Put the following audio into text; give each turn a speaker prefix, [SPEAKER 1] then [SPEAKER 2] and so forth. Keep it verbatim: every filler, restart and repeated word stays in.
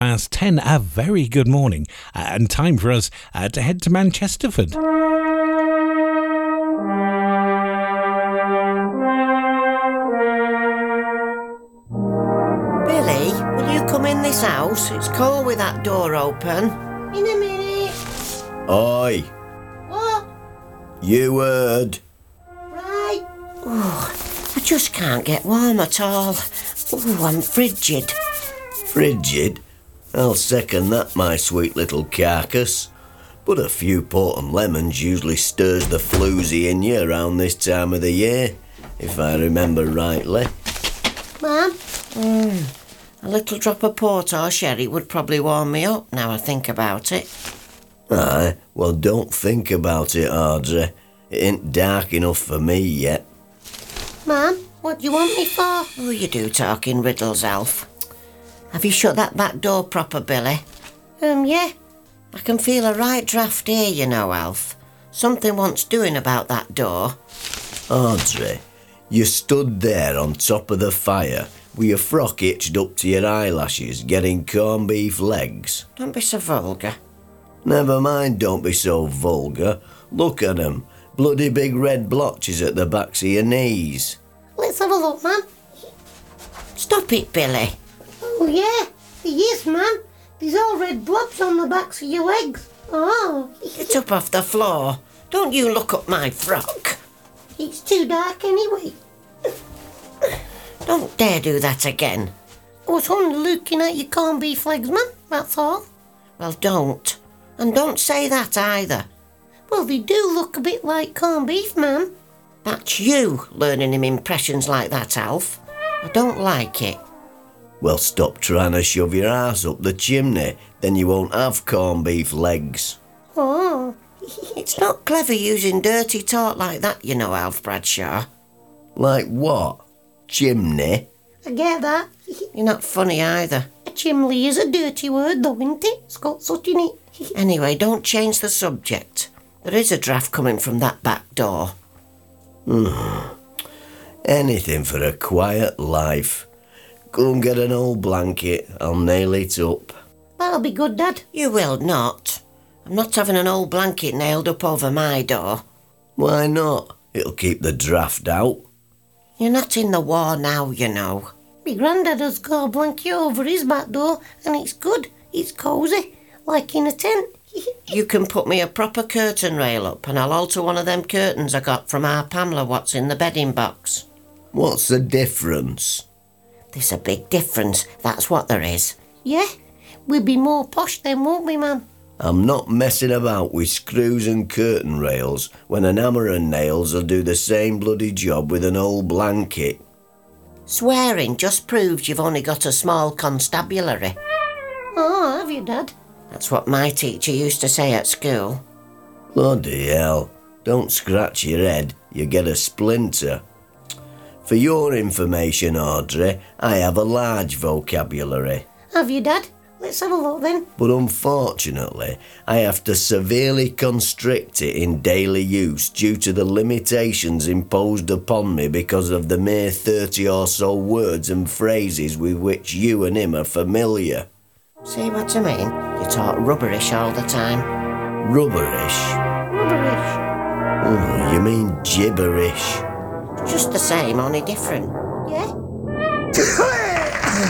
[SPEAKER 1] Past ten, a very good morning, uh, and time for us uh, to head to Manchesterford.
[SPEAKER 2] Billy, will you come in this house? It's cold with that door open.
[SPEAKER 3] In a minute.
[SPEAKER 4] Oi,
[SPEAKER 3] What?
[SPEAKER 4] you heard?
[SPEAKER 3] Right.
[SPEAKER 2] Oh, I just can't get warm at all. Oh, I'm frigid.
[SPEAKER 4] Frigid? I'll second that, my sweet little carcass. But a few port and lemons usually stirs the floozy in you around this time of the year, if I remember rightly.
[SPEAKER 3] Mum?
[SPEAKER 2] Mm, a little drop of port or sherry would probably warm me up now I think about it.
[SPEAKER 4] Aye, well, don't think about it, Audrey. It ain't dark enough for me yet.
[SPEAKER 3] Mum, what do you want me for?
[SPEAKER 2] Oh, you do talk in riddles, Alf. Have you shut that back door proper, Billy?
[SPEAKER 3] Um, yeah.
[SPEAKER 2] I can feel a right draft here, you know, Alf. Something wants doing about that door.
[SPEAKER 4] Audrey, you stood there on top of the fire with your frock hitched up to your eyelashes getting corned beef legs.
[SPEAKER 2] Don't be so vulgar.
[SPEAKER 4] Never mind, don't be so vulgar. Look at 'em. Bloody big red blotches at the backs of your knees.
[SPEAKER 3] Let's have a look, Mum.
[SPEAKER 2] Stop it, Billy.
[SPEAKER 3] Oh, yeah. Yes, Mum. There's all red blobs on the backs of your legs. Oh.
[SPEAKER 2] Get up off the floor. Don't you look up my frock.
[SPEAKER 3] It's too dark anyway.
[SPEAKER 2] Don't dare do that again.
[SPEAKER 3] I was only looking at your corned beef legs, Mum. That's all.
[SPEAKER 2] Well, don't. And don't say that either.
[SPEAKER 3] Well, they do look a bit like corned beef, Mum.
[SPEAKER 2] That's you learning him impressions like that, Alf. I don't like it.
[SPEAKER 4] Well, stop trying to shove your ass up the chimney, then you won't have corned beef legs.
[SPEAKER 3] Oh.
[SPEAKER 2] It's not clever using dirty talk like that, you know, Alf Bradshaw.
[SPEAKER 4] Like what? Chimney?
[SPEAKER 3] I get that.
[SPEAKER 2] You're not funny either.
[SPEAKER 3] A chimney is a dirty word, though, isn't it? It's got soot in it.
[SPEAKER 2] Anyway, don't change the subject. There is a draft coming from that back door.
[SPEAKER 4] Anything for a quiet life. Go and get an old blanket. I'll nail it up.
[SPEAKER 3] That'll be good, Dad.
[SPEAKER 2] You will not. I'm not having an old blanket nailed up over my door.
[SPEAKER 4] Why not? It'll keep the draft out.
[SPEAKER 2] You're not in the war now, you know.
[SPEAKER 3] My granddad has got a blanket over his back door, and it's good. It's cosy, like in a tent.
[SPEAKER 2] You can put me a proper curtain rail up and I'll alter one of them curtains I got from our Pamela what's in the bedding box.
[SPEAKER 4] What's the difference?
[SPEAKER 2] There's a big difference, that's what there is.
[SPEAKER 3] Yeah, we'll be more posh then, won't we, Mum?
[SPEAKER 4] I'm not messing about with screws and curtain rails when an hammer and nails will do the same bloody job with an old blanket.
[SPEAKER 2] Swearing just proves you've only got a small constabulary.
[SPEAKER 3] Oh, have you, Dad?
[SPEAKER 2] That's what my teacher used to say at school.
[SPEAKER 4] Bloody hell. Don't scratch your head, you get a splinter. For your information, Audrey, I have a large vocabulary.
[SPEAKER 3] Have you, Dad? Let's have a look then.
[SPEAKER 4] But unfortunately, I have to severely constrict it in daily use due to the limitations imposed upon me because of the mere thirty or so words and phrases with which you and him are familiar.
[SPEAKER 2] See what I mean? You talk rubberish all the time.
[SPEAKER 4] Rubberish?
[SPEAKER 3] Rubberish.
[SPEAKER 4] Oh, you mean gibberish?
[SPEAKER 2] Just the same, only different.